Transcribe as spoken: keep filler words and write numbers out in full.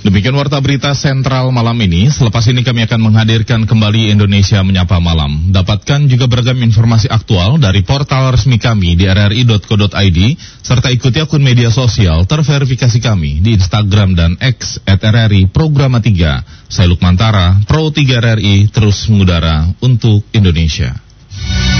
Demikian warta berita sentral malam ini. Selepas ini kami akan menghadirkan kembali Indonesia Menyapa Malam. Dapatkan juga beragam informasi aktual dari portal resmi kami di r r i dot co dot i d, serta ikuti akun media sosial terverifikasi kami di Instagram dan X at R R I Programa tiga. Saya Lukmantara, Pro tiga R R I, terus mengudara untuk Indonesia.